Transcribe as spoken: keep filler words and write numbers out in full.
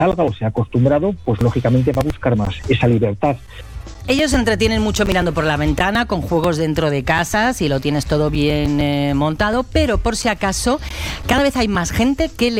salga o se ha acostumbrado, pues lógicamente va a buscar más esa libertad. Ellos se entretienen mucho mirando por la ventana, con juegos dentro de casa, si lo tienes todo bien eh, montado, pero por si acaso, cada vez hay más gente que le